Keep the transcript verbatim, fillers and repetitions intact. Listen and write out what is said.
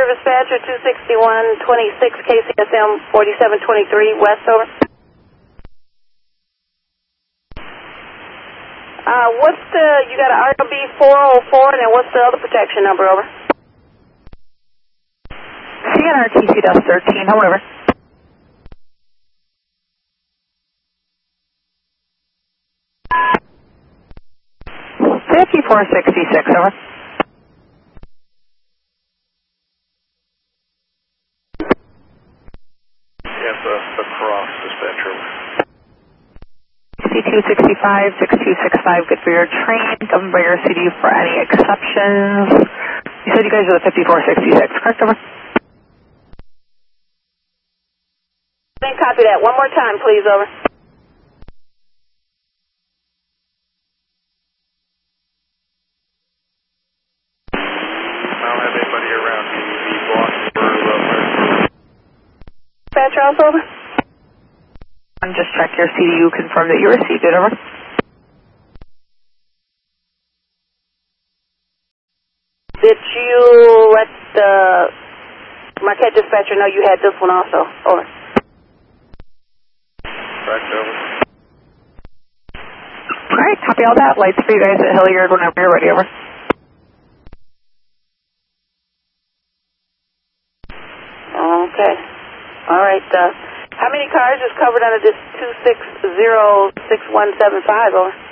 Service Dispatcher two sixty-one twenty-six K C S M forty-seven twenty-three West, over. Uh, what's the, you got an R B four oh four, and then what's the other protection number, over? C N R T C thirteen, however. fifty-four sixty-six, over. Yes, the, the cross dispatcher. sixty-two sixty-five, sixty-two sixty-five, good for your train. Governed by your C D for any exceptions. You said you guys are the fifty-four sixty-six, correct, over? Then copy that. One more time, please, over. I don't have anybody around the, the block for uh, Dispatcher, also, over. And just check your C D U, confirm that you received it, over. Did you let the Marquette dispatcher know you had this one also, over? Correct, over. Alright, copy all that. Lights for you guys at Hilliard whenever you're ready, over. Okay. All right. Uh, how many cars is covered under this two six zero six one seven five, over?